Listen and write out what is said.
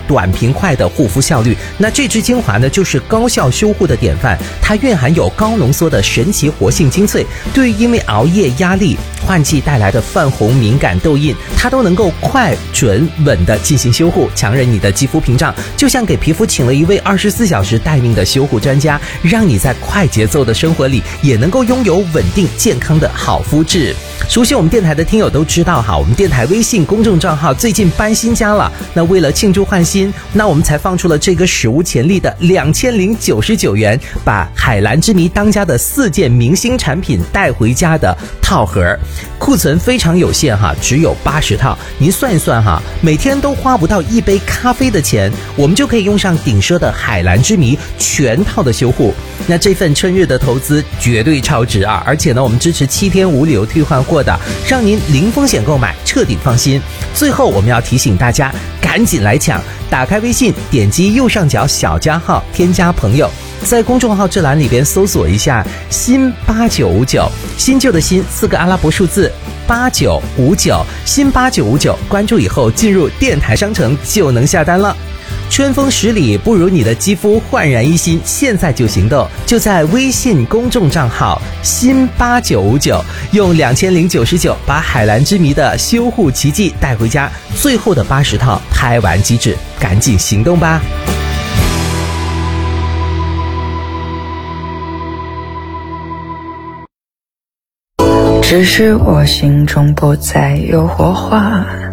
短平快的护肤效率。那这支精华呢，就是高效修护的典范，它蕴含有高浓缩的神奇活性精粹，对于因为熬夜、压力、换季带来的泛红、敏感、痘印，它都能够快、准、稳的进行修护，强韧你的肌肤屏障，就像给皮肤请了一位24小时待命的修护专家，让你在快节奏的生活里也能够拥有稳定健康的好肤质。熟悉我们电台的听友都知道哈，我们电台微信公众账号最近搬新家了。那为了庆祝换新，那我们才放出了这个史无前例的2099元，把海蓝之谜当家的4件明星产品带回家的套盒，库存非常有限哈，只有80套。您算一算哈，每天都花不到一杯咖啡的钱，我们就可以用上顶奢的海蓝之谜全套的修护。那这份春日的投资绝对超值啊！而且呢，我们支持7天无理由退换货的，让您零风险购买，彻底放心。最后我们要提醒大家，赶紧来抢！打开微信，点击右上角小加号，添加朋友，在公众号这栏里边搜索一下新8959，新旧的新4个阿拉伯数字8959，新8959，关注以后进入电台商城就能下单了。春风10里不如你的肌肤焕然一新，现在就行动，就在微信公众账号新8959，用2099把海蓝之谜的修护奇迹带回家，最后的80套拍完即止，赶紧行动吧。 只是我心中不再有火花，